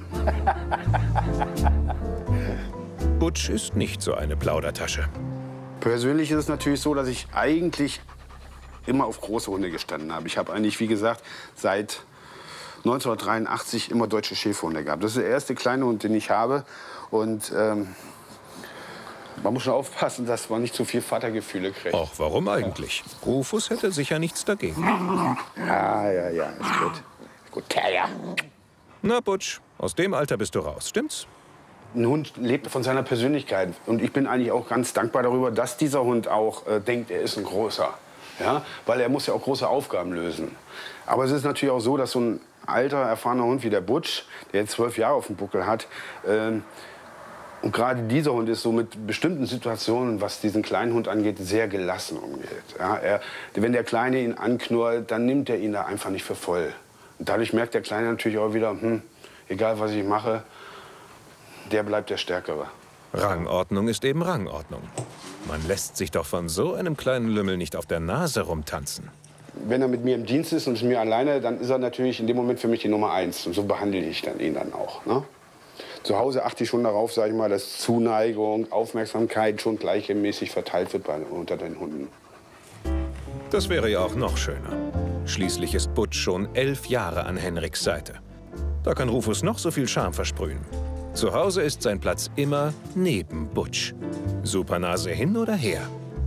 Butch ist nicht so eine Plaudertasche. Persönlich ist es natürlich so, dass ich eigentlich immer auf große Hunde gestanden habe. Ich habe eigentlich, wie gesagt, seit neunzehnhundertdreiundachtzig immer deutsche Schäferhunde gehabt. Das ist der erste kleine Hund, den ich habe. Und ähm, man muss schon aufpassen, dass man nicht zu viel Vatergefühle kriegt. Auch warum eigentlich? Rufus hätte sicher nichts dagegen. Ja, ja, ja, ist gut. Gut, ja, ja. Na, Butch, aus dem Alter bist du raus, stimmt's? Ein Hund lebt von seiner Persönlichkeit. Und ich bin eigentlich auch ganz dankbar darüber, dass dieser Hund auch äh, denkt, er ist ein Großer. Ja? Weil er muss ja auch große Aufgaben lösen. Aber es ist natürlich auch so, dass so ein alter, erfahrener Hund wie der Butch, der jetzt zwölf Jahre auf dem Buckel hat, äh, und gerade dieser Hund ist so mit bestimmten Situationen, was diesen kleinen Hund angeht, sehr gelassen umgeht. Ja? Er, wenn der Kleine ihn anknurrt, dann nimmt er ihn da einfach nicht für voll. Und dadurch merkt der Kleine natürlich auch wieder, hm, egal was ich mache, der bleibt der Stärkere. Rangordnung ist eben Rangordnung. Man lässt sich doch von so einem kleinen Lümmel nicht auf der Nase rumtanzen. Wenn er mit mir im Dienst ist und ist mir alleine, dann ist er natürlich in dem Moment für mich die Nummer eins. Und so behandle ich dann ihn dann auch. Ne? Zu Hause achte ich schon darauf, sag ich mal, dass Zuneigung, Aufmerksamkeit schon gleichmäßig verteilt wird bei, unter den Hunden. Das wäre ja auch noch schöner. Schließlich ist Butch schon elf Jahre an Henriks Seite. Da kann Rufus noch so viel Charme versprühen. Zu Hause ist sein Platz immer neben Butch. Supernase hin oder her.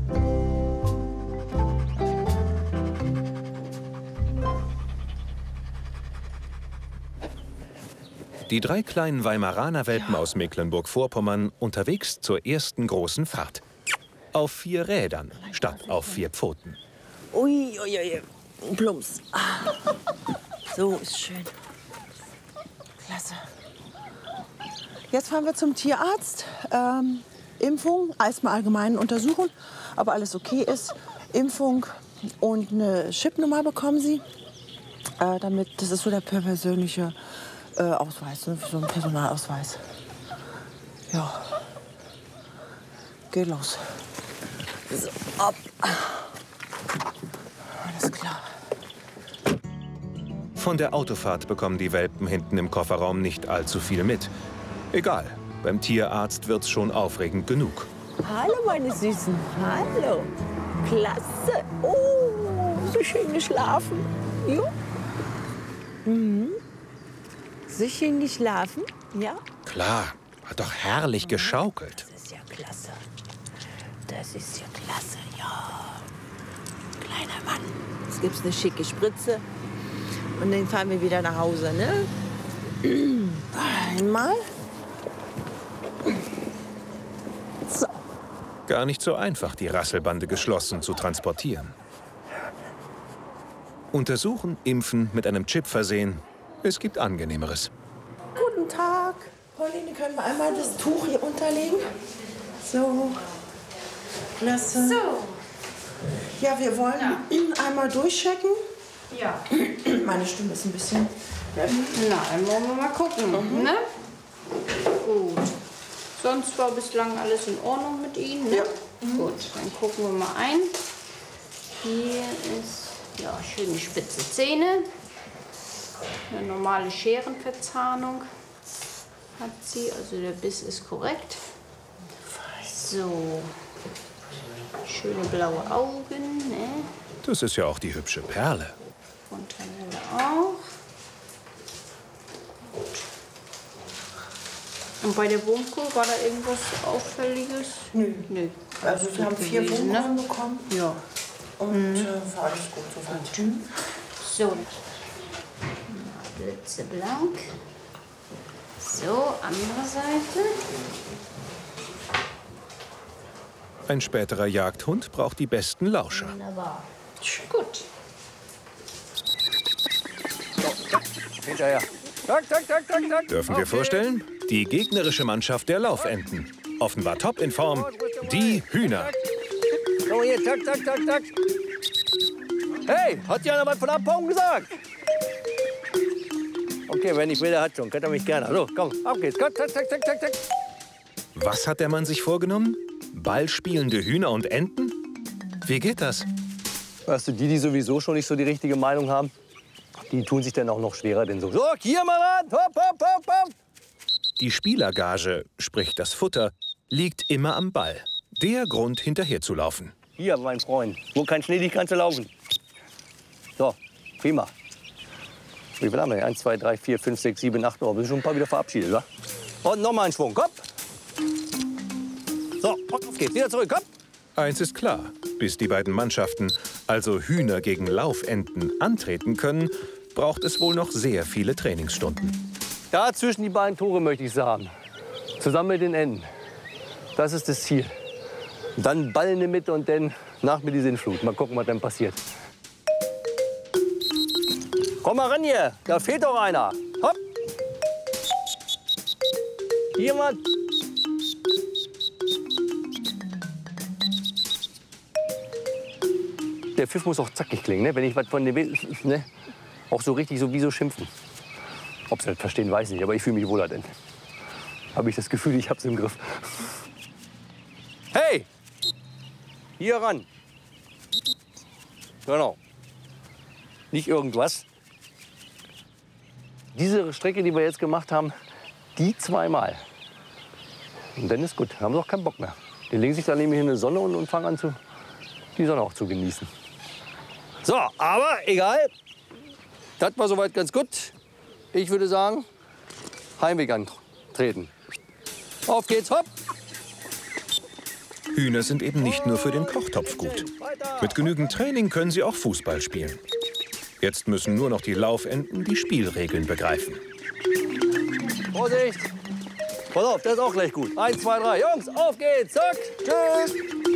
Die drei kleinen Weimaraner Welpen aus Mecklenburg-Vorpommern unterwegs zur ersten großen Fahrt. Auf vier Rädern statt auf vier Pfoten. Ui, ui, ui. Plumps. Ah. So ist schön. Klasse. Jetzt fahren wir zum Tierarzt. Ähm, Impfung, erstmal allgemein untersuchen, ob alles okay ist. Impfung und eine Chipnummer bekommen Sie. Äh, damit, das ist so der persönliche äh, Ausweis, ne? So ein Personalausweis. Ja. Geht los. So, ab. Alles klar. Von der Autofahrt bekommen die Welpen hinten im Kofferraum nicht allzu viel mit. Egal, beim Tierarzt wird's schon aufregend genug. Hallo, meine Süßen. Hallo. Klasse. Oh, so schön geschlafen. Jo. Mhm. So schön geschlafen, ja? Klar, hat doch herrlich geschaukelt. Das ist ja klasse. das ist ja klasse, ja. Kleiner Mann. Jetzt gibt's eine schicke Spritze. Und dann fahren wir wieder nach Hause, ne? Einmal. So. Gar nicht so einfach, die Rasselbande geschlossen zu transportieren. Untersuchen, impfen, mit einem Chip versehen. Es gibt Angenehmeres. Guten Tag. Pauline, können wir einmal das Tuch hier unterlegen? So. Klasse. So. Ja, wir wollen ja. einmal durchchecken. Ja. Meine Stimme ist ein bisschen... Na, dann wollen wir mal gucken, mhm. ne? Gut. Sonst war bislang alles in Ordnung mit Ihnen, ne? Ja. Mhm. Gut, dann gucken wir mal ein. Hier ist, ja, schöne spitze Zähne. Eine normale Scherenverzahnung hat sie, also der Biss ist korrekt. So. Schöne blaue Augen, ne? Das ist ja auch die hübsche Perle. Fontanelle auch. Gut. Und bei der Wurmkur war da irgendwas Auffälliges? Nö. Nö. Also wir haben vier gewesen, Wurmkuren ne? bekommen. Ja. Und mhm. äh, war alles gut soweit. So. Blitzeblank. So, andere Seite. Ein späterer Jagdhund braucht die besten Lauscher. Wunderbar. Gut. Hinterher. Tak, tak, tak, tak, tak. Dürfen wir vorstellen? Die gegnerische Mannschaft der Laufenten. Offenbar top in Form. Die Hühner. So, hier, tak, tak, tak, tak. Hey, hat ja einer was von Abhauen gesagt? Okay, wenn ich will, der hat schon. Könnt ihr mich gerne. So, komm, auf geht's. Tak, tak, tak, tak, tak. Was hat der Mann sich vorgenommen? Ballspielende Hühner und Enten? Wie geht das? Weißt du, die, die sowieso schon nicht so die richtige Meinung haben, die tun sich dann auch noch schwerer, denn so, so, hier mal ran, hopp, hopp, hopp, hopp. Die Spielergage, sprich das Futter, liegt immer am Ball. Der Grund, hinterherzulaufen. Hier, mein Freund, wo kein Schnee liegt, kannst du laufen. So, prima. Wie viel haben wir? eins, zwei, drei, vier, fünf, sechs, sieben, acht. Oh, wir sind schon ein paar wieder verabschiedet, wa? Und noch mal einen Schwung, komm. So, auf geht's, wieder zurück, komm. Eins ist klar, bis die beiden Mannschaften, also Hühner gegen Laufenten, antreten können, braucht es wohl noch sehr viele Trainingsstunden. Da zwischen die beiden Tore möchte ich sagen. Zusammen mit den Enten. Das ist das Ziel. Dann Ball in die Mitte und dann nach mir die Sinnflut. Mal gucken, was dann passiert. Komm mal ran hier, da fehlt doch einer. Hopp. Jemand. Der Pfiff muss auch zackig klingen, ne? Wenn ich was von dem will, ne? Auch so richtig so wie so schimpfen. Ob sie das verstehen, weiß ich nicht, aber ich fühle mich wohler denn. Habe ich das Gefühl, ich hab's im Griff. Hey! Hier ran. Genau. Nicht irgendwas. Diese Strecke, die wir jetzt gemacht haben, die zweimal. Und dann ist gut, dann haben sie auch keinen Bock mehr. Die legen sich dann nämlich in die Sonne und, und fangen an, zu, die Sonne auch zu genießen. So, aber egal. Das war soweit ganz gut. Ich würde sagen, Heimweg antreten. Auf geht's, hopp! Hühner sind eben nicht nur für den Kochtopf gut. Mit genügend Training können sie auch Fußball spielen. Jetzt müssen nur noch die Laufenten die Spielregeln begreifen. Vorsicht! Pass auf, das ist auch gleich gut. Eins, zwei, drei. Jungs, auf geht's! Zack! Tschüss!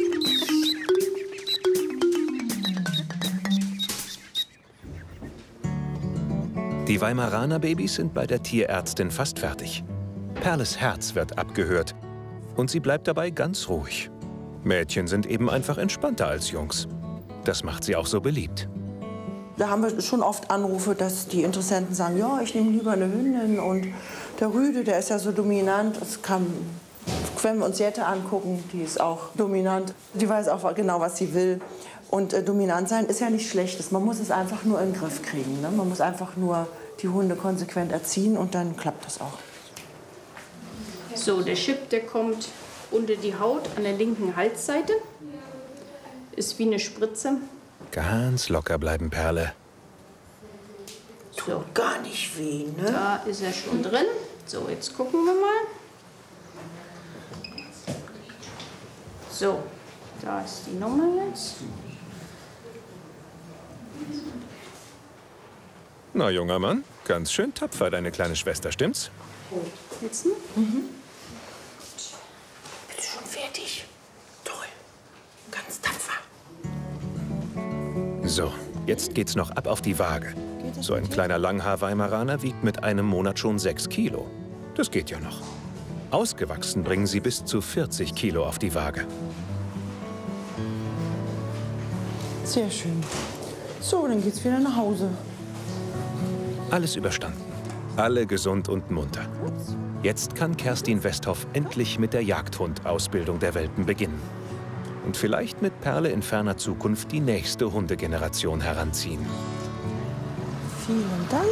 Die Weimaraner Babys sind bei der Tierärztin fast fertig. Perles Herz wird abgehört und sie bleibt dabei ganz ruhig. Mädchen sind eben einfach entspannter als Jungs. Das macht sie auch so beliebt. Da haben wir schon oft Anrufe, dass die Interessenten sagen, ja, ich nehme lieber eine Hündin und der Rüde, der ist ja so dominant. Das kann, wenn wir uns Jette angucken, die ist auch dominant. Die weiß auch genau, was sie will. Und äh, dominant sein ist ja nicht Schlechtes. Man muss es einfach nur in den Griff kriegen. Ne? Man muss einfach nur die Hunde konsequent erziehen und dann klappt das auch. So, der Chip, der kommt unter die Haut an der linken Halsseite. Ist wie eine Spritze. Ganz locker bleiben, Perle. So. Tut gar nicht weh, ne? Da ist er schon drin. So, jetzt gucken wir mal. So, Da ist die Nummer jetzt. Na, junger Mann, ganz schön tapfer, deine kleine Schwester, stimmt's? Jetzt, ne? Mhm. Bist du schon fertig? Toll. Ganz tapfer. So, jetzt geht's noch ab auf die Waage. So ein kleiner Langhaar-Weimaraner wiegt mit einem Monat schon sechs Kilo. Das geht ja noch. Ausgewachsen bringen sie bis zu vierzig Kilo auf die Waage. Sehr schön. So, dann geht's wieder nach Hause. Alles überstanden. Alle gesund und munter. Jetzt kann Kerstin Westhoff endlich mit der Jagdhund-Ausbildung der Welpen beginnen. Und vielleicht mit Perle in ferner Zukunft die nächste Hundegeneration heranziehen. Vielen Dank.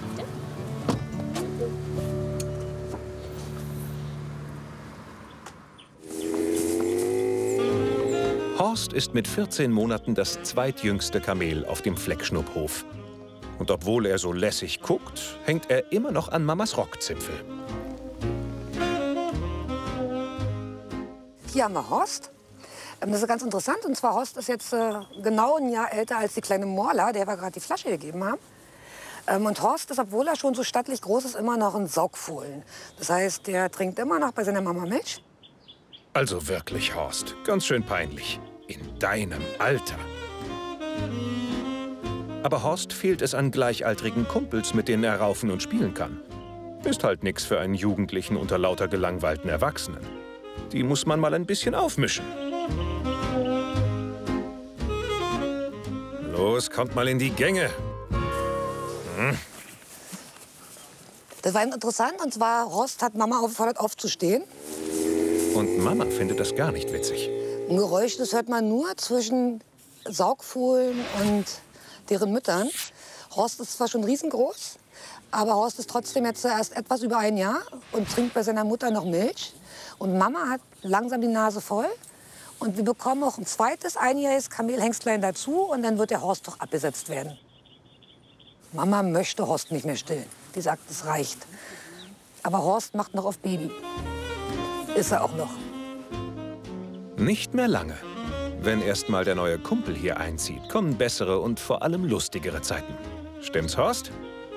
Horst ist mit vierzehn Monaten das zweitjüngste Kamel auf dem Fleckschnupphof. Und obwohl er so lässig guckt, hängt er immer noch an Mamas Rockzipfel. Hier haben wir Horst. Das ist ganz interessant. Und zwar Horst ist jetzt äh, genau ein Jahr älter als die kleine Morla, der wir gerade die Flasche gegeben haben. Ähm, und Horst ist, obwohl er schon so stattlich groß ist, immer noch ein Saugfohlen. Das heißt, der trinkt immer noch bei seiner Mama Milch. Also wirklich, Horst, ganz schön peinlich. In deinem Alter. Aber Horst fehlt es an gleichaltrigen Kumpels, mit denen er raufen und spielen kann. Ist halt nix für einen Jugendlichen unter lauter gelangweilten Erwachsenen. Die muss man mal ein bisschen aufmischen. Los, kommt mal in die Gänge. Hm? Das war interessant. Und zwar, Horst hat Mama aufgefordert, aufzustehen. Und Mama findet das gar nicht witzig. Ein Geräusch, das hört man nur zwischen Saugfohlen und deren Müttern. Horst ist zwar schon riesengroß, aber Horst ist trotzdem jetzt erst etwas über ein Jahr und trinkt bei seiner Mutter noch Milch. Und Mama hat langsam die Nase voll. Und wir bekommen auch ein zweites einjähriges Kamelhengstlein dazu und dann wird der Horst doch abgesetzt werden. Mama möchte Horst nicht mehr stillen. Die sagt, es reicht. Aber Horst macht noch auf Baby. Ist er auch noch. Nicht mehr lange. Wenn erst mal der neue Kumpel hier einzieht, kommen bessere und vor allem lustigere Zeiten. Stimmt's, Horst?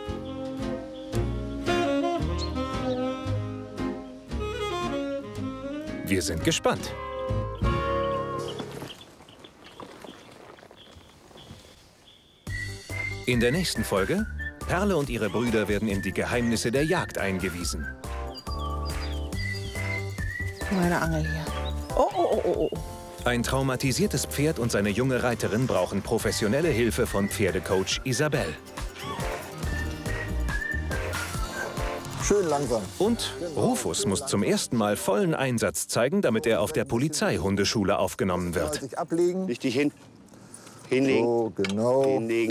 Wir sind gespannt. In der nächsten Folge, Perle und ihre Brüder werden in die Geheimnisse der Jagd eingewiesen. Meine Angel hier. Oh, oh, oh, oh, oh. Ein traumatisiertes Pferd und seine junge Reiterin brauchen professionelle Hilfe von Pferdecoach Isabel. Schön langsam. Und Rufus muss zum ersten Mal vollen Einsatz zeigen, damit er auf der Polizeihundeschule aufgenommen wird. Sich ablegen. Richtig hin. Hinlegen. So, genau. Hinlegen.